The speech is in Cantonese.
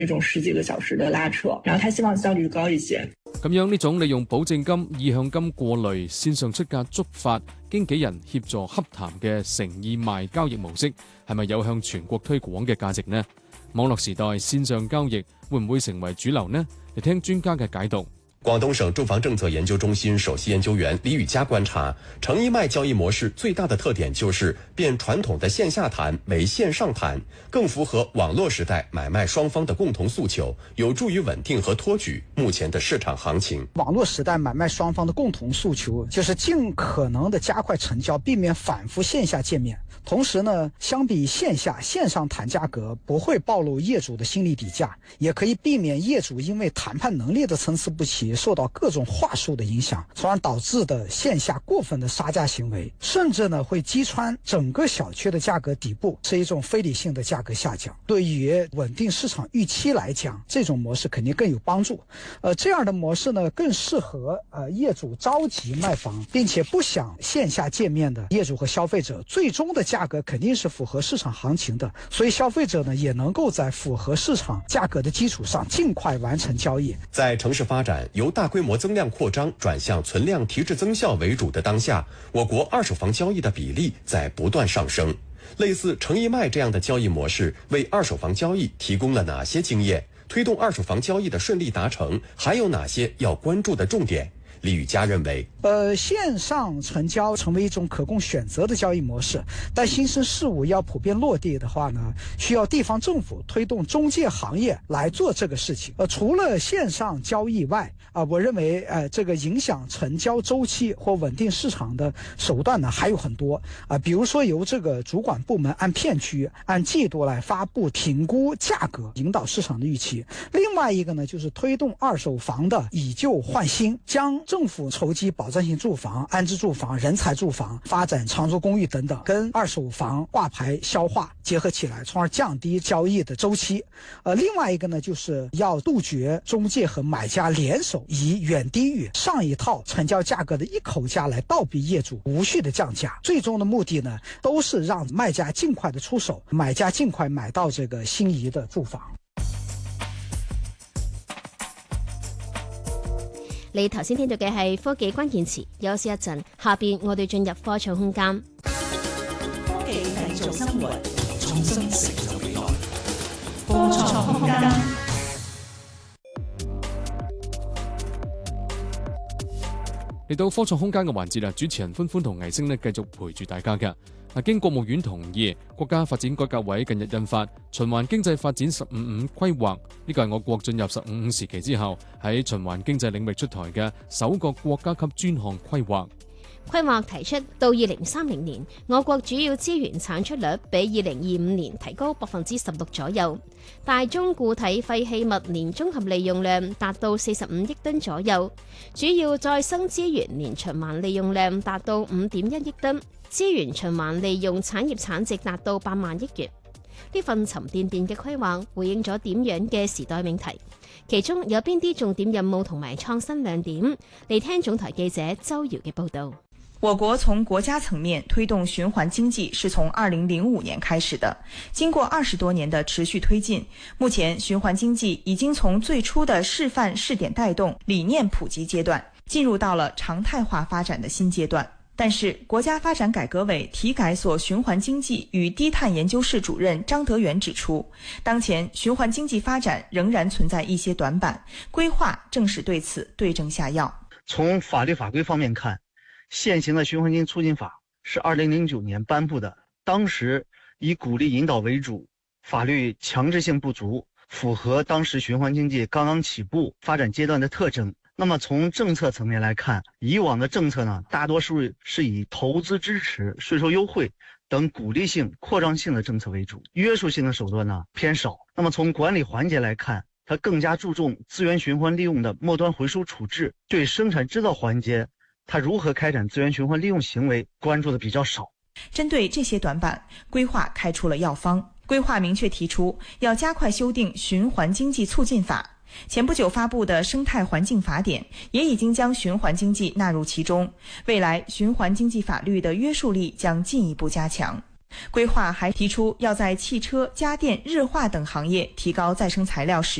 那种10几个小時的拉扯，然後他希望效率高一些。 咁樣呢種利用保證金、意向金過濾、線上出價觸發、經紀人協助洽談嘅誠意賣交易模式，係咪有向全國推廣嘅價值呢？網絡時代線上交易會唔會成為主流呢？嚟聽專家嘅解讀。 廣東省住房政策研究中心首席研究員李宇嘉觀察，誠意賣交易模式最大的特點就是變傳統的線下談為線上談，更符合網絡時代買賣雙方的共同訴求，有助於穩定和托舉目前的市場行情。 網絡時代買賣雙方的共同訴求就是盡可能的加快成交，避免反覆線下見面。同時呢，相比線下，線上談價格不會暴露業主的心理底價，也可以避免業主因為談判能力的參差不齊受到各種話術的影響，從而導致的線下過分的殺價行為，甚至呢會擊穿整個小區的價格底部，是一種非理性的價格下降。對於穩定市場預期來講，這種模式肯定更有幫助。這樣的模式呢更適合業主着急賣房，並且不想線下見面的業主和消費者，最終的價格肯定是符合市場行情的，所以消費者呢也能夠在符合市場價格的基礎上盡快完成交易。 在城市發展由大規模增量擴張轉向存量提質增效為主的當下，我國二手房交易的比例在不斷上升。類似誠意賣這樣的交易模式為二手房交易提供了哪些經驗？推動二手房交易的順利達成，還有哪些要關注的重點？李宇嘉認為， 線上成交成為一種可供選擇的交易模式，但新生事物要普遍落地的話呢，需要地方政府推動中介行業來做這個事情。除了線上交易外，我認為這個影響成交周期或穩定市場的手段呢還有很多比如說由這個主管部門按片區、按季度來發布評估價格，引導市場的預期。另外一個呢，就是推動二手房的以舊換新，將政府籌集保障性住房、安置住房、人才住房、發展長租公寓等等，跟二手房掛牌消化結合起來，從而降低交易的周期。另外一個呢，就是要杜絕中介和買家聯手，以遠低於上一套成交價格的一口價來倒逼業主無序的降價。最終的目的呢，都是讓賣家盡快的出手，買家盡快買到這個心儀的住房。 你頭先聽到嘅係科技關鍵詞，休息一陣，下邊我哋進入科創空間。 科技製造生活，創新成就未來。科創空間。 嚟到科創空間嘅環節啦，主持人歡歡同藝星呢繼續陪住大家嘅。經國務院同意，國家發展改革委近日印發《循環經濟發展15-5》規劃，呢個係我國進入15-5時期之後喺循環經濟領域出台嘅首個國家級專項規劃。 規劃提出，到2030年，我國主要資源產出率比2025年提高16%左右，大宗固體廢棄物年綜合利用量達到45億噸左右，主要再生資源年循環利用量達到5.1億噸，資源循環利用產業產值達到8萬億元。呢份沉甸甸嘅規劃回應咗點樣嘅時代命題？其中有邊啲重點任務同埋創新亮點？嚟聽總台記者周瑤嘅報導。 我國從國家層面推動循環經濟是從2005年開始的，經過20多年的持續推進，目前循環經濟已經從最初的示範試點帶動、理念普及階段，進入到了常態化發展的新階段。但是國家發展改革委體改所循環經濟與低碳研究室主任張德元指出，當前循環經濟發展仍然存在一些短板，規劃正是對此對症下藥。 從法律法規方面看，現行的循環經濟促進法是2009年頒布的，當時以鼓勵引導為主，法律強制性不足，符合當時循環經濟剛剛起步發展階段的特徵。那麼從政策層面來看，以往的政策呢，大多數是以投資支持、稅收優惠等鼓勵性、擴張性的政策為主，約束性的手段呢偏少。那麼從管理環節來看，它更加注重資源循環利用的末端回收處置，對生產製造環節它如何開展資源循環利用行為關注的比較少。 針對這些短板，規劃開出了藥方。規劃明確提出要加快修訂循環經濟促進法。前不久發布的生態環境法典也已經將循環經濟納入其中，未來循環經濟法律的約束力將進一步加強。 规划还提出要在汽车、家电、日化等行业提高再生材料使